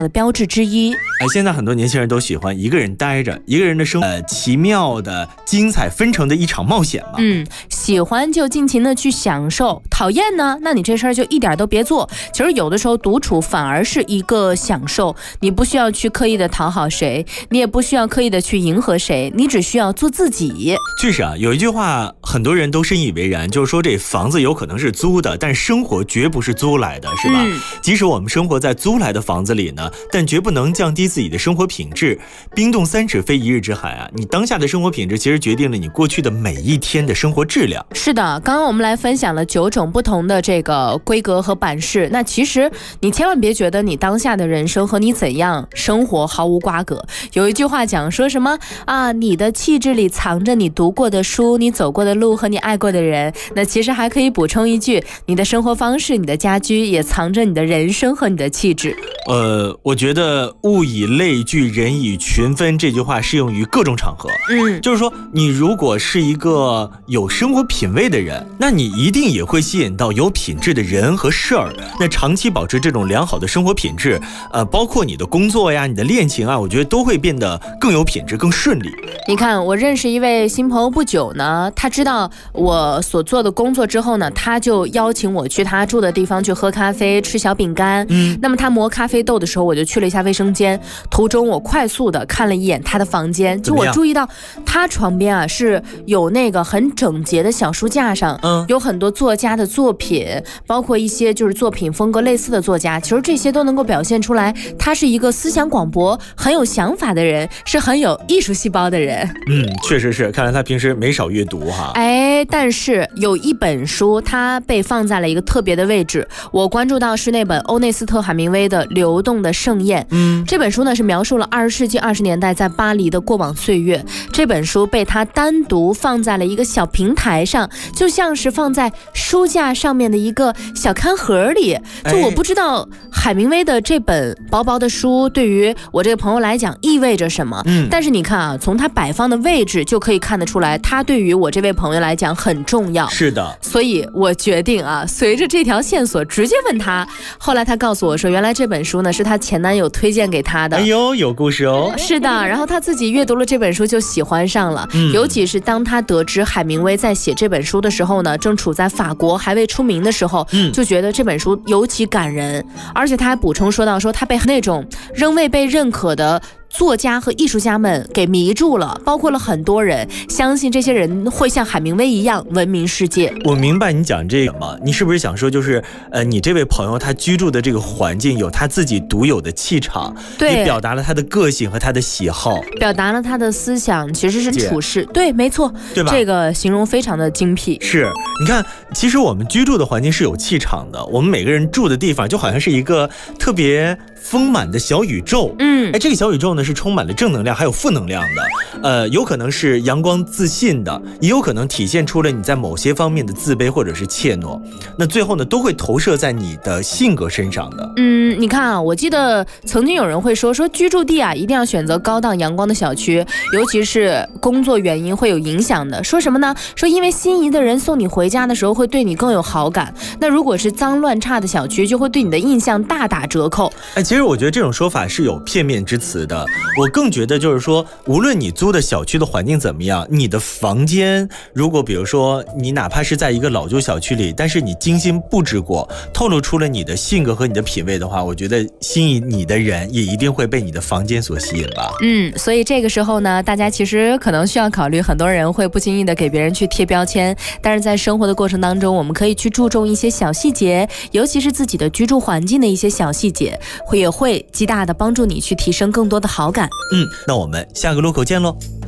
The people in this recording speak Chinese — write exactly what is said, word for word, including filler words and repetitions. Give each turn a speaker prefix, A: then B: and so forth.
A: 的标志之一。
B: 哎，现在很多年轻人都喜欢一个人待着，一个人的生活，呃，奇妙的、精彩纷呈的一场冒险嘛。
A: 嗯，喜欢就尽情的去享受，讨厌呢，那你这事儿就一点都别做。其实有的时候独处反而是一个享受，你不需要去刻意的讨好谁，你也不需要刻意的去迎合谁，你只需要做自己。
B: 确实啊，有一句话很多人都深以为然，就是说这房子有可能是租的，但生活绝不是租来的，是吧？嗯、即使我们生活在租来的房子里呢，但绝不能降低自己的生活品质。冰冻三尺非一日之寒啊！你当下的生活品质其实决定了你过去的每一天的生活质量。
A: 是的，刚刚我们来分享了九种不同的这个规格和版式。那其实你千万别觉得你当下的人生和你怎样生活毫无瓜葛。有一句话讲说什么啊？你的气质里藏着你读过的书、你走过的路和你爱过的人。那其实还可以补充一句，你的生活方式、你的家居也藏着你的人生和你的气质。
B: 呃，我觉得物以类聚，人以群分这句话适用于各种场合。嗯，就是说你如果是一个有生活品味的人，那你一定也会吸引到有品质的人和事儿。那长期保持这种良好的生活品质，呃，包括你的工作呀、你的恋情啊，我觉得都会变得更有品质、更顺利。
A: 你看，我认识一位新朋友不久呢，他知道我所做的工作之后呢，他就邀请我去他住的地方去喝咖啡、吃小饼干。嗯，那么他磨咖啡豆的时候，我就去了一下卫生间。途中我快速的看了一眼他的房间，就我注意到他床边啊是有那个很整洁的小书架上，嗯，有很多作家的作品，包括一些就是作品风格类似的作家，其实这些都能够表现出来他是一个思想广博、很有想法的人，是很有艺术细胞的人。
B: 嗯，确实是，看来他平时没少阅读哈。
A: 哎，但是有一本书他被放在了一个特别的位置，我关注到是那本欧内斯特·海明威的《流动的盛宴》。嗯，这本书呢是描述了二十世纪二十年代在巴黎的过往岁月。这本书被他单独放在了一个小平台上，就像是放在书架上面的一个小看盒里。就我不知道海明威的这本薄薄的书对于我这个朋友来讲意味着什么。嗯，但是你看啊，从他摆放的位置就可以看得出来，他对于我这位朋友来讲很重要。
B: 是的，
A: 所以我决定啊，随着这条线索直接问他。后来他告诉我说，原来这本书呢是他前男友推荐给他的。
B: 哎呦，有故事哦。
A: 是的，然后他自己阅读了这本书就喜欢上了。嗯，尤其是当他得知海明威在写这本书的时候呢，正处在法国还未出名的时候，嗯，就觉得这本书尤其感人。而且他还补充说到，说他被那种仍未被认可的作家和艺术家们给迷住了，包括了很多人，相信这些人会像海明威一样闻名世界。
B: 我明白你讲这个吗？你是不是想说，就是呃，你这位朋友他居住的这个环境有他自己独有的气场，
A: 对，
B: 也表达了他的个性和他的喜好，
A: 表达了他的思想，其实是处事，对，没错，
B: 对吧？
A: 这个形容非常的精辟。
B: 是，你看，其实我们居住的环境是有气场的，我们每个人住的地方就好像是一个特别丰满的小宇宙。嗯，哎，这个小宇宙呢是充满了正能量还有负能量的，呃，有可能是阳光自信的，也有可能体现出了你在某些方面的自卑或者是怯懦，那最后呢都会投射在你的性格身上的。
A: 嗯，你看啊，我记得曾经有人会说说居住地啊一定要选择高档阳光的小区，尤其是工作原因会有影响的。说什么呢？说因为心仪的人送你回家的时候会对你更有好感，那如果是脏乱差的小区就会对你的印象大打折扣。
B: 哎，其实我觉得这种说法是有片面之词的，我更觉得就是说，无论你租的小区的环境怎么样，你的房间如果比如说你哪怕是在一个老旧小区里，但是你精心布置过，透露出了你的性格和你的品味的话，我觉得吸引你的人也一定会被你的房间所吸引吧。
A: 嗯，所以这个时候呢，大家其实可能需要考虑，很多人会不经意的给别人去贴标签，但是在生活的过程当中，我们可以去注重一些小细节，尤其是自己的居住环境的一些小细节，会也会极大的帮助你去提升更多的好感。
B: 嗯，那我们下个路口见喽。